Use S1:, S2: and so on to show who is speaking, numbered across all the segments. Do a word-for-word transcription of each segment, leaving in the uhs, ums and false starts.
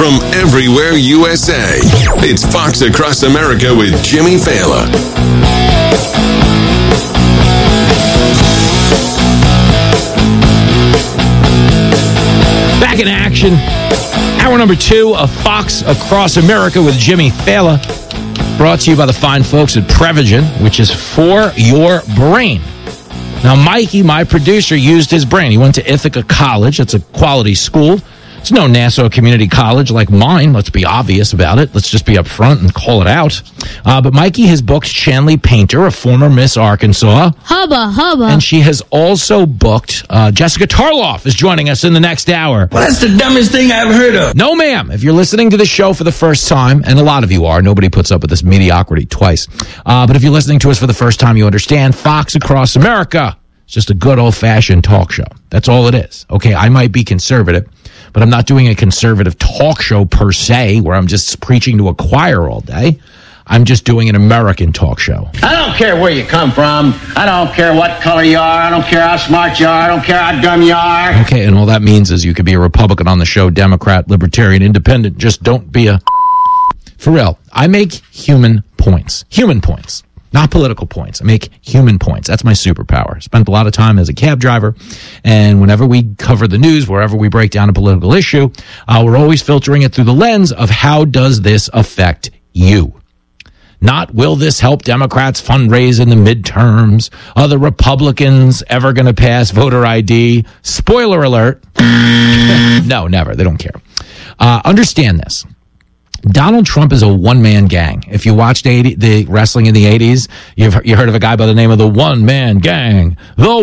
S1: from everywhere U S A. It's Fox Across America with Jimmy Failla.
S2: Back in action. Hour number two of Fox Across America with Jimmy Failla. Brought to you by the fine folks at Prevagen, which is for your brain. Now, Mikey, my producer, used his brain. He went to Ithaca College. It's a quality school. It's no Nassau Community College like mine. Let's be obvious about it. Let's just be up front and call it out. Uh, but Mikey has booked Chanley Painter, a former Miss Arkansas.
S3: Hubba, hubba.
S2: And she has also booked uh, Jessica Tarloff is joining us in the next hour.
S4: Well, that's the dumbest thing I've heard of.
S2: No, ma'am. If you're listening to the show for the first time, and a lot of you are, nobody puts up with this mediocrity twice. Uh, but if you're listening to us for the first time, you understand Fox Across America. It's just a good old-fashioned talk show. That's all it is. Okay, I might be conservative, but I'm not doing a conservative talk show per se where I'm just preaching to a choir all day. I'm just doing an American talk show.
S5: I don't care where you come from. I don't care what color you are. I don't care how smart you are. I don't care how dumb you are.
S2: Okay, and all that means is you could be a Republican on the show, Democrat, Libertarian, Independent. Just don't be a... For real, I make human points. Human points. Not political points. I make human points. That's my superpower. Spent a lot of time as a cab driver, and whenever we cover the news, wherever we break down a political issue, uh, we're always filtering it through the lens of how does this affect you? Not will this help Democrats fundraise in the midterms? Are the Republicans ever going to pass voter I D? Spoiler alert. No, never. They don't care. Uh, understand this. Donald Trump is a one-man gang. If you watched eighty, the wrestling in the eighties, you've you heard of a guy by the name of the One-Man Gang. The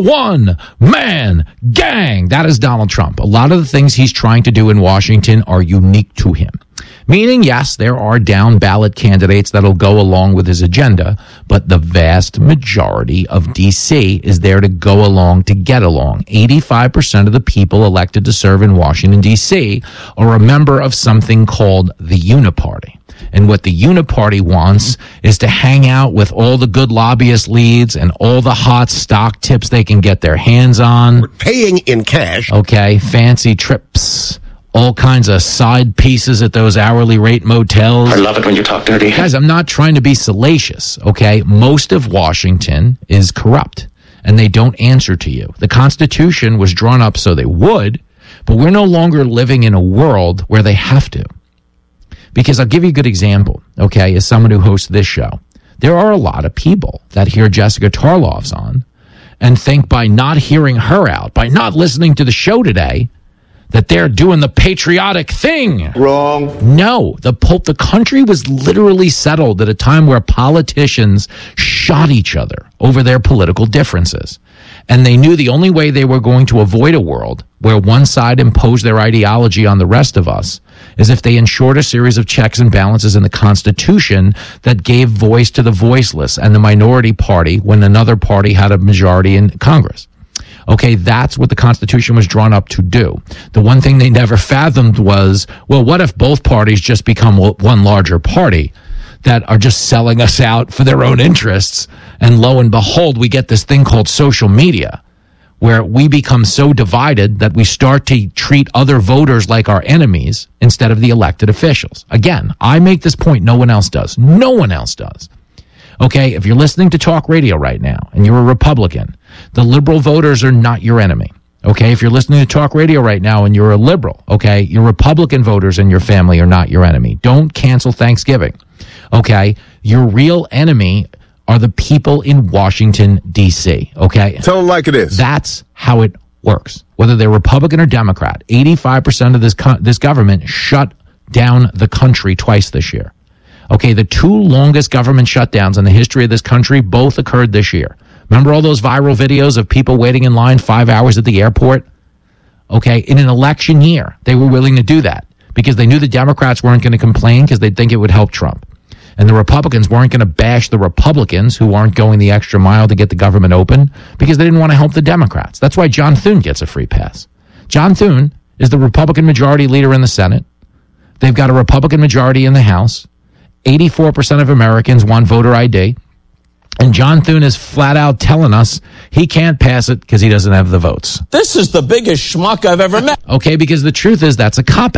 S2: One-Man Gang. That is Donald Trump. A lot of the things he's trying to do in Washington are unique to him. Meaning, yes, there are down-ballot candidates that'll go along with his agenda, but the vast majority of D C is there to go along to get along. eighty-five percent of the people elected to serve in Washington, D C are a member of something called the Uniparty. And what the Uniparty wants is to hang out with all the good lobbyist leads and all the hot stock tips they can get their hands on.
S6: We're paying in cash.
S2: Okay, fancy trips. All kinds of side pieces at those hourly rate motels.
S5: I love it when you talk dirty.
S2: Guys, I'm not trying to be salacious, okay? Most of Washington is corrupt, and they don't answer to you. The Constitution was drawn up so they would, but we're no longer living in a world where they have to. Because I'll give you a good example, okay, as someone who hosts this show. There are a lot of people that hear Jessica Tarloff's on and think by not hearing her out, by not listening to the show today, that they're doing the patriotic thing.
S6: Wrong.
S2: No, the the country was literally settled at a time where politicians shot each other over their political differences. And they knew the only way they were going to avoid a world where one side imposed their ideology on the rest of us is if they ensured a series of checks and balances in the Constitution that gave voice to the voiceless and the minority party when another party had a majority in Congress. Okay, that's what the Constitution was drawn up to do. The one thing they never fathomed was, well, what if both parties just become one larger party that are just selling us out for their own interests? And lo and behold, we get this thing called social media, where we become so divided that we start to treat other voters like our enemies instead of the elected officials. Again, I make this point, no one else does. No one else does. Okay, if you're listening to talk radio right now and you're a Republican, the liberal voters are not your enemy. Okay, if you're listening to talk radio right now and you're a liberal, okay, your Republican voters and your family are not your enemy. Don't cancel Thanksgiving. Okay, your real enemy are the people in Washington, D C. Okay?
S6: Tell them like it is.
S2: That's how it works. Whether they're Republican or Democrat, eighty-five percent of this co- this government shut down the country twice this year. Okay, the two longest government shutdowns in the history of this country both occurred this year. Remember all those viral videos of people waiting in line five hours at the airport? Okay, in an election year, they were willing to do that because they knew the Democrats weren't going to complain because they'd think it would help Trump. And the Republicans weren't going to bash the Republicans who aren't going the extra mile to get the government open because they didn't want to help the Democrats. That's why John Thune gets a free pass. John Thune is the Republican majority leader in the Senate. They've got a Republican majority in the House. eighty-four percent of Americans want voter I D. And John Thune is flat out telling us he can't pass it because he doesn't have the votes.
S4: This is the biggest schmuck I've ever met.
S2: Okay, because the truth is that's a cop-out.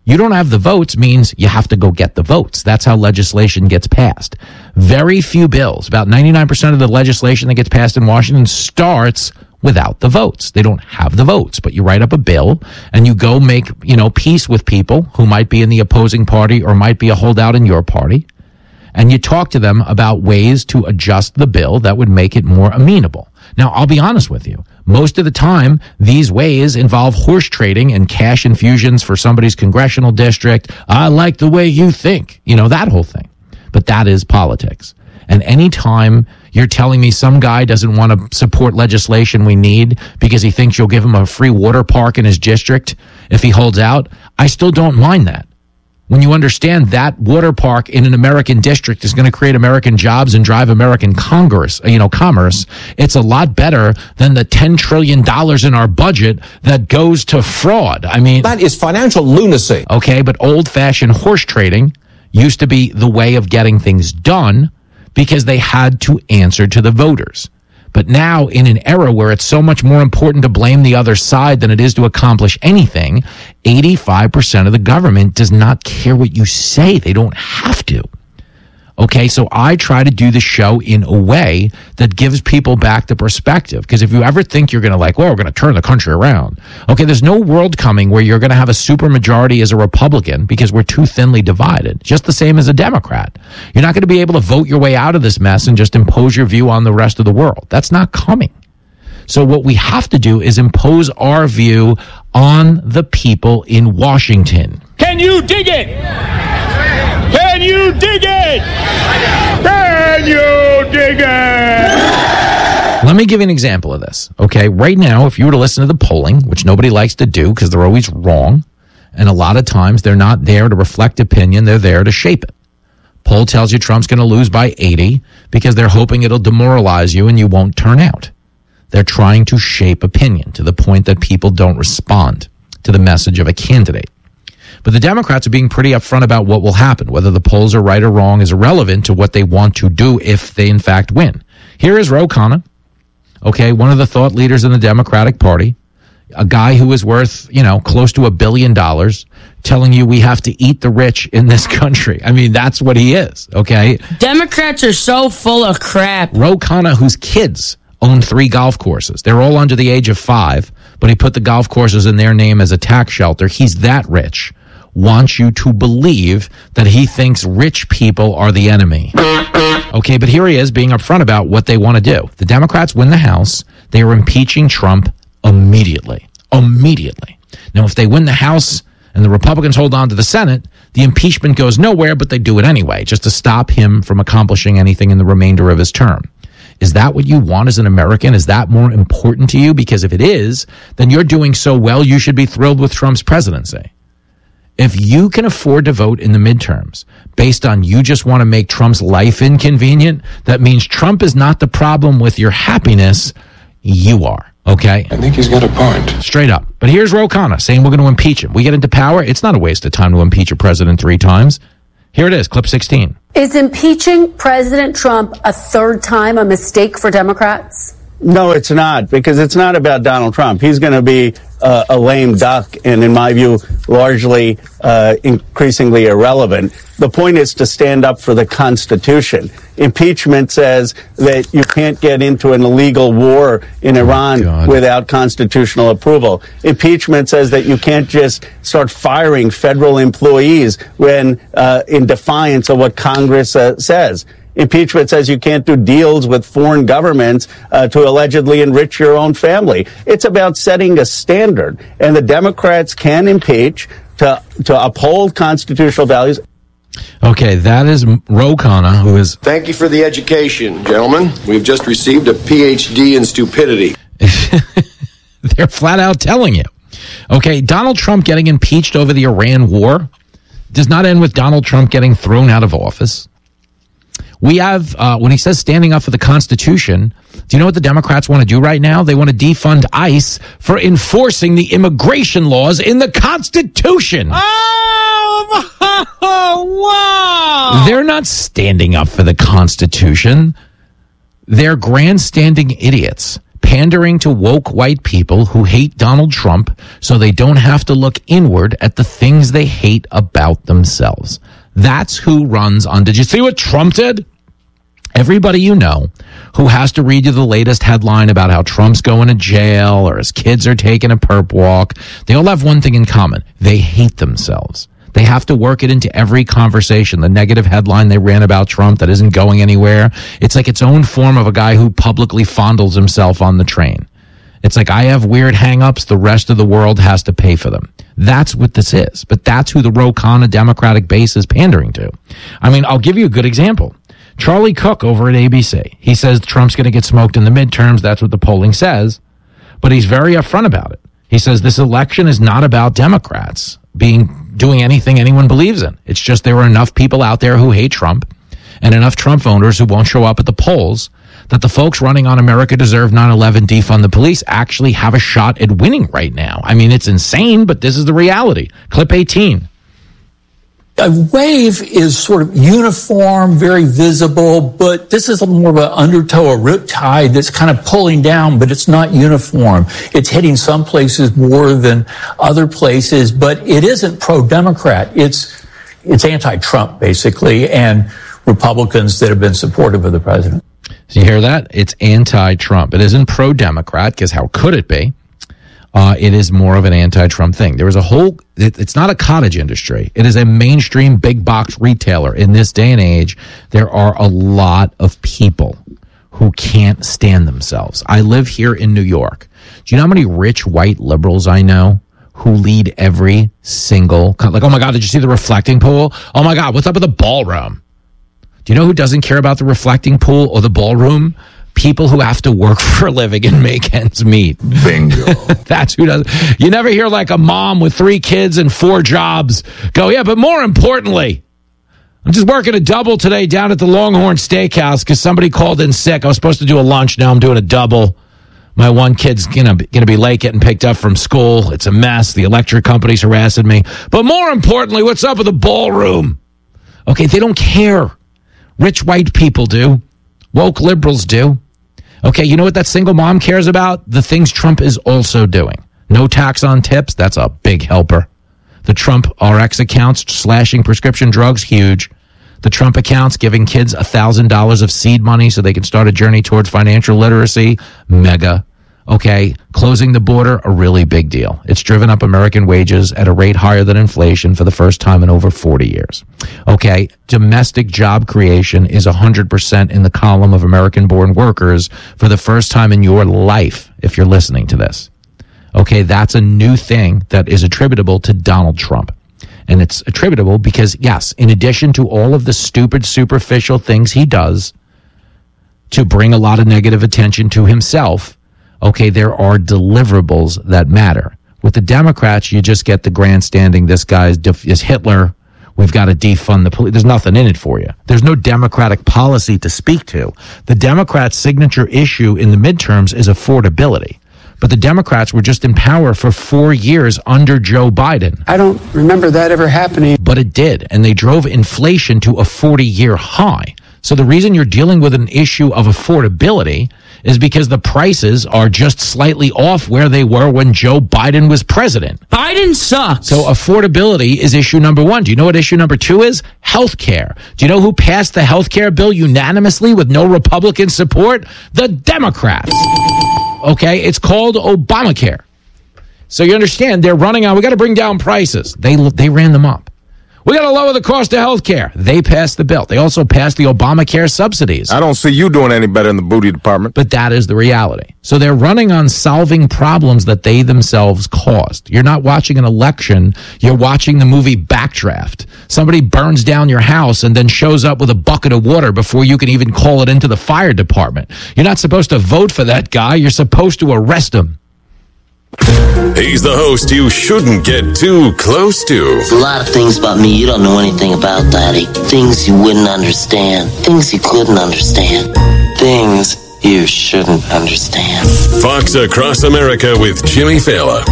S2: You don't have the votes means you have to go get the votes. That's how legislation gets passed. Very few bills, about ninety-nine percent of the legislation that gets passed in Washington starts without the votes. They don't have the votes, but you write up a bill and you go make, you know, peace with people who might be in the opposing party or might be a holdout in your party. And you talk to them about ways to adjust the bill that would make it more amenable. Now, I'll be honest with you. Most of the time, these ways involve horse trading and cash infusions for somebody's congressional district. I like the way you think. You know, that whole thing. But that is politics. And anytime you're telling me some guy doesn't want to support legislation we need because he thinks you'll give him a free water park in his district if he holds out, I still don't mind that. When you understand that water park in an American district is going to create American jobs and drive American Congress, you know, commerce, it's a lot better than the ten trillion dollars in our budget that goes to fraud. I mean,
S3: that is financial lunacy.
S2: Okay, but old-fashioned horse trading used to be the way of getting things done because they had to answer to the voters. But now, in an era where it's so much more important to blame the other side than it is to accomplish anything, eighty-five percent of the government does not care what you say. They don't have to. Okay, so I try to do the show in a way that gives people back the perspective. Because if you ever think you're going to like, well, we're going to turn the country around. Okay, there's no world coming where you're going to have a supermajority as a Republican because we're too thinly divided. Just the same as a Democrat. You're not going to be able to vote your way out of this mess and just impose your view on the rest of the world. That's not coming. So what we have to do is impose our view on the people in Washington.
S4: Can you dig it? Can you dig it? Can you dig it?
S2: Let me give you an example of this. Okay, right now, if you were to listen to the polling, which nobody likes to do because they're always wrong, and a lot of times they're not there to reflect opinion, they're there to shape it. Poll tells you Trump's going to lose by eighty because they're hoping it'll demoralize you and you won't turn out. They're trying to shape opinion to the point that people don't respond to the message of a candidate. But the Democrats are being pretty upfront about what will happen. Whether the polls are right or wrong is irrelevant to what they want to do if they, in fact, win. Here is Ro Khanna, okay, one of the thought leaders in the Democratic Party, a guy who is worth, you know, close to a billion dollars, telling you we have to eat the rich in this country. I mean, that's what he is, okay?
S7: Democrats are so full of crap.
S2: Ro Khanna, whose kids own three golf courses. They're all under the age of five, but he put the golf courses in their name as a tax shelter. He's that rich. Wants you to believe that he thinks rich people are the enemy. Okay, but here he is being upfront about what they want to do. The Democrats win the House. They are impeaching Trump immediately. Immediately. Now, if they win the House and the Republicans hold on to the Senate, the impeachment goes nowhere, but they do it anyway, just to stop him from accomplishing anything in the remainder of his term. Is that what you want as an American? Is that more important to you? Because if it is, then you're doing so well, you should be thrilled with Trump's presidency. If you can afford to vote in the midterms based on you just want to make Trump's life inconvenient, that means Trump is not the problem with your happiness. You are. Okay?
S8: I think he's got a point.
S2: Straight up. But here's Ro Khanna saying we're going to impeach him. We get into power. It's not a waste of time to impeach a president three times. Here it is, clip sixteen.
S9: Is impeaching President Trump a third time a mistake for Democrats?
S10: No, it's not, because it's not about Donald Trump. He's going to be uh, a lame duck and, in my view, largely uh, increasingly irrelevant. The point is to stand up for the Constitution. Impeachment says that you can't get into an illegal war in Iran oh, without constitutional approval. Impeachment says that you can't just start firing federal employees when uh, in defiance of what Congress uh, says. Impeachment says you can't do deals with foreign governments uh, to allegedly enrich your own family. It's about setting a standard, and the Democrats can impeach to to uphold constitutional values.
S2: Okay, that is Ro Khanna, who is...
S6: Thank you for the education, gentlemen. We've just received a P H D in stupidity.
S2: They're flat out telling you. Okay, Donald Trump getting impeached over the Iran war does not end with Donald Trump getting thrown out of office. We have, uh, when he says standing up for the Constitution, do you know what the Democrats want to do right now? They want to defund ICE for enforcing the immigration laws in the Constitution.
S7: Oh, wow.
S2: They're not standing up for the Constitution. They're grandstanding idiots pandering to woke white people who hate Donald Trump so they don't have to look inward at the things they hate about themselves. That's who runs on. Did you see what Trump did? Everybody you know who has to read you the latest headline about how Trump's going to jail or his kids are taking a perp walk, they all have one thing in common. They hate themselves. They have to work it into every conversation. The negative headline they ran about Trump that isn't going anywhere, it's like its own form of a guy who publicly fondles himself on the train. It's like, I have weird hang-ups, the rest of the world has to pay for them. That's what this is. But that's who the Ro Khanna Democratic base is pandering to. I mean, I'll give you a good example. Charlie Cook over at A B C. He says Trump's going to get smoked in the midterms. That's what the polling says. But he's very upfront about it. He says this election is not about Democrats being doing anything anyone believes in. It's just there are enough people out there who hate Trump and enough Trump voters who won't show up at the polls that the folks running on America Deserve nine eleven Defund the Police actually have a shot at winning right now. I mean, it's insane, but this is the reality. Clip eighteen.
S3: A wave is sort of uniform, very visible, but this is more of an undertow, a rip tide that's kind of pulling down, but it's not uniform. It's hitting some places more than other places, but it isn't pro-Democrat. It's, it's anti-Trump, basically, and Republicans that have been supportive of the president.
S2: So you hear that? It's anti-Trump. It isn't pro-Democrat, because how could it be? Uh, it is more of an anti-Trump thing. There was a whole, it, it's not a cottage industry. It is a mainstream big box retailer. In this day and age, there are a lot of people who can't stand themselves. I live here in New York. Do you know how many rich white liberals I know who lead every single, like, oh my God, did you see the reflecting pool? Oh my God, what's up with the ballroom? Do you know who doesn't care about the reflecting pool or the ballroom? People who have to work for a living and make ends meet.
S8: Bingo.
S2: That's who does. You never hear like a mom with three kids and four jobs go, yeah, but more importantly, I'm just working a double today down at the Longhorn Steakhouse because somebody called in sick. I was supposed to do a lunch. Now I'm doing a double. My one kid's gonna gonna be late getting picked up from school. It's a mess. The electric company's harassing me. But more importantly, what's up with the ballroom? Okay, they don't care. Rich white people do. Woke liberals do. Okay, you know what that single mom cares about? The things Trump is also doing. No tax on tips, that's a big helper. The Trump R X accounts slashing prescription drugs, huge. The Trump accounts giving kids one thousand dollars of seed money so they can start a journey towards financial literacy, mega. Okay, closing the border, a really big deal. It's driven up American wages at a rate higher than inflation for the first time in over forty years. Okay, domestic job creation is one hundred percent in the column of American-born workers for the first time in your life, if you're listening to this. Okay, that's a new thing that is attributable to Donald Trump. And it's attributable because, yes, in addition to all of the stupid, superficial things he does to bring a lot of negative attention to himself, okay, there are deliverables that matter. With the Democrats, you just get the grandstanding, this guy is, def- is Hitler, we've got to defund the police. There's nothing in it for you. There's no Democratic policy to speak to. The Democrats' signature issue in the midterms is affordability. But the Democrats were just in power for four years under Joe Biden.
S11: I don't remember that ever happening.
S2: But it did, and they drove inflation to a forty-year high. So the reason you're dealing with an issue of affordability is because the prices are just slightly off where they were when Joe Biden was president.
S7: Biden sucks.
S2: So affordability is issue number one. Do you know what issue number two is? Healthcare. Do you know who passed the healthcare bill unanimously with no Republican support? The Democrats. Okay, it's called Obamacare. So you understand, they're running on, we got to bring down prices. They they ran them up. We got to lower the cost of health care. They passed the bill. They also passed the Obamacare subsidies.
S8: I don't see you doing any better in the booty department.
S2: But that is the reality. So they're running on solving problems that they themselves caused. You're not watching an election. You're watching the movie Backdraft. Somebody burns down your house and then shows up with a bucket of water before you can even call it into the fire department. You're not supposed to vote for that guy. You're supposed to arrest him.
S1: He's the host you shouldn't get too close to.
S12: There's a lot of things about me you don't know anything about, Daddy. Things you wouldn't understand. Things you couldn't understand. Things you shouldn't understand.
S1: Fox Across America with Jimmy Fallon.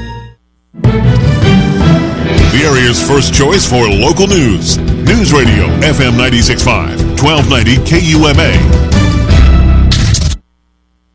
S13: The area's first choice for local news. News Radio, F M ninety-six point five, twelve ninety K U M A.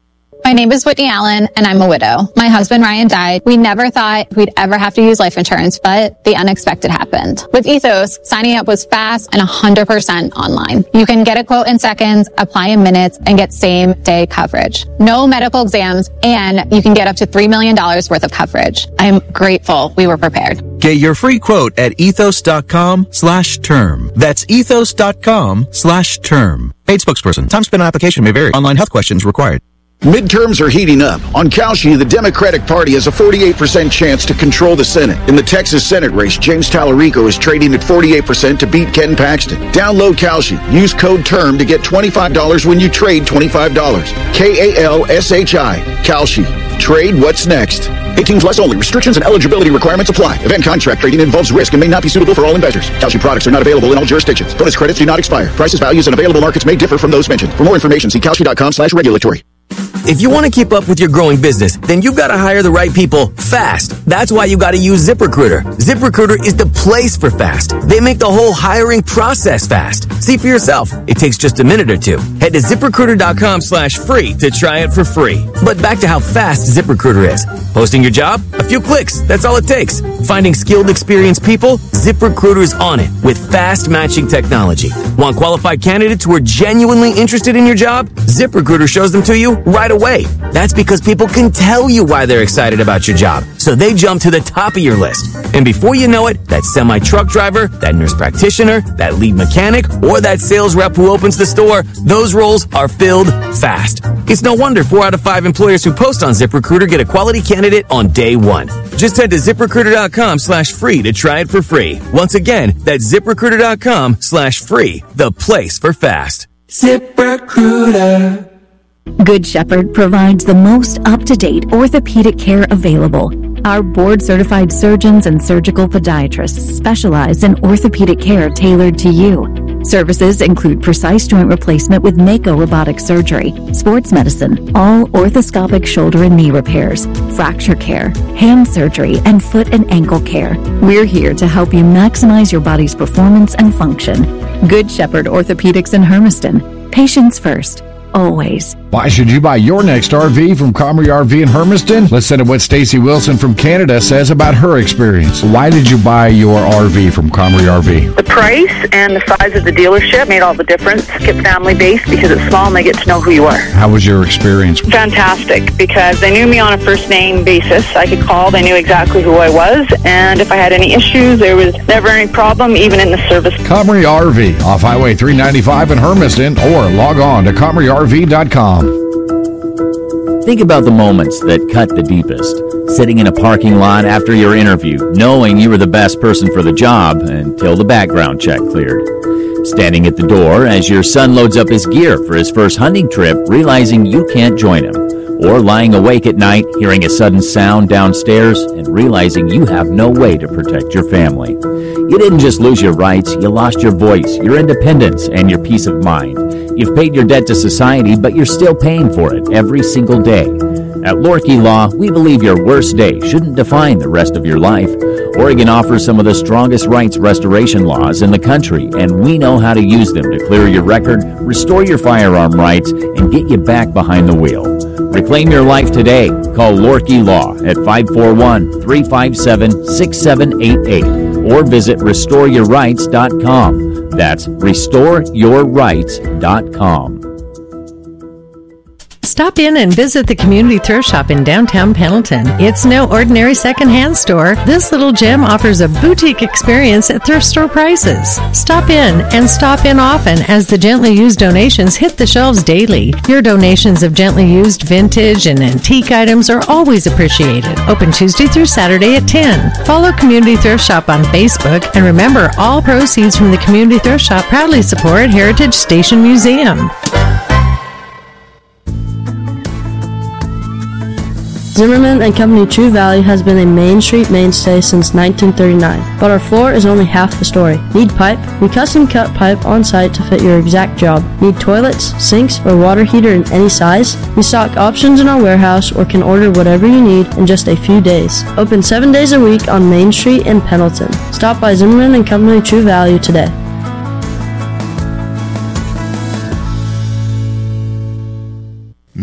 S14: My name is Whitney Allen, and I'm a widow. My husband, Ryan, died. We never thought we'd ever have to use life insurance, but the unexpected happened. With Ethos, signing up was fast and one hundred percent online. You can get a quote in seconds, apply in minutes, and get same-day coverage. No medical exams, and you can get up to three million dollars worth of coverage. I'm grateful we were prepared.
S15: Get your free quote at ethos.com slash term. That's ethos.com slash term. Paid spokesperson. Time spent on application may vary. Online health questions required.
S16: Midterms are heating up. On Kalshi, the Democratic Party has a forty-eight percent chance to control the Senate. In the Texas Senate race, James Tallarico is trading at forty-eight percent to beat Ken Paxton. Download Kalshi. Use code TERM to get twenty-five dollars when you trade twenty-five dollars. K A L S H I. Kalshi. Trade what's next. eighteen plus only. Restrictions and eligibility requirements apply. Event contract trading involves risk and may not be suitable for all investors. Kalshi products are not available in all jurisdictions. Bonus credits do not expire. Prices, values, and available markets may differ from those mentioned. For more information, see kalshi.com slash regulatory.
S17: If you want to keep up with your growing business, then you've got to hire the right people fast. That's why you got to use ZipRecruiter. ZipRecruiter is the place for fast. They make the whole hiring process fast. See for yourself. It takes just a minute or two. Head to ZipRecruiter.com slash free to try it for free. But back to how fast ZipRecruiter is. Posting your job? A few clicks. That's all it takes. Finding skilled, experienced people? ZipRecruiter is on it with fast matching technology. Want qualified candidates who are genuinely interested in your job? ZipRecruiter shows them to you right away. That's because people can tell you why they're excited about your job, so they jump to the top of your list. And before you know it, that semi-truck driver, that nurse practitioner, that lead mechanic, or that sales rep who opens the store, those roles are filled fast. It's no wonder four out of five employers who post on ZipRecruiter get a quality candidate on day one. Just head to ZipRecruiter.com slash free to try it for free. Once again, that's ZipRecruiter.com slash free, the place for fast. ZipRecruiter.
S18: Good Shepherd provides the most up-to-date orthopedic care available. Our board-certified surgeons and surgical podiatrists specialize in orthopedic care tailored to you. Services include precise joint replacement with Mako robotic surgery, sports medicine, all orthoscopic shoulder and knee repairs, fracture care, hand surgery, and foot and ankle care. We're here to help you maximize your body's performance and function. Good Shepherd Orthopedics in Hermiston. Patients first. Always.
S19: Why should you buy your next R V from Comrie R V in Hermiston? Listen to what Stacy Wilson from Canada says about her experience. Why did you buy your R V from Comrie R V?
S20: The price and the size of the dealership made all the difference. Get family-based because it's small and they get to know who you are.
S19: How was your experience?
S20: Fantastic, because they knew me on a first-name basis. I could call, they knew exactly who I was, and if I had any issues, there was never any problem, even in the service.
S19: Comrie R V, off Highway three ninety-five in Hermiston, or log on to comrie R V dot com.
S21: Think about the moments that cut the deepest. Sitting in a parking lot after your interview, knowing you were the best person for the job until the background check cleared. Standing at the door as your son loads up his gear for his first hunting trip, realizing you can't join him. Or lying awake at night, hearing a sudden sound downstairs and realizing you have no way to protect your family. You didn't just lose your rights, you lost your voice, your independence, and your peace of mind. You've paid your debt to society, but you're still paying for it every single day. At Lorkey Law, we believe your worst day shouldn't define the rest of your life. Oregon offers some of the strongest rights restoration laws in the country, and we know how to use them to clear your record, restore your firearm rights, and get you back behind the wheel. Reclaim your life today. Call Lorkey Law at five four one, three five seven, six seven eight eight or visit restore your rights dot com. That's restore your rights dot com.
S22: Stop in and visit the Community Thrift Shop in downtown Pendleton. It's no ordinary secondhand store. This little gem offers a boutique experience at thrift store prices. Stop in and stop in often as the gently used donations hit the shelves daily. Your donations of gently used vintage and antique items are always appreciated. Open Tuesday through Saturday at ten. Follow Community Thrift Shop on Facebook, and remember, all proceeds from the Community Thrift Shop proudly support Heritage Station Museum.
S23: Zimmerman and Company True Value has been a Main Street mainstay since nineteen thirty-nine, but our floor is only half the story. Need pipe? We custom cut pipe on site to fit your exact job. Need toilets, sinks, or water heater in any size? We stock options in our warehouse or can order whatever you need in just a few days. Open seven days a week on Main Street in Pendleton. Stop by Zimmerman and Company True Value today.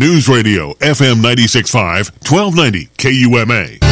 S13: News Radio, F M ninety-six point five, twelve ninety K U M A.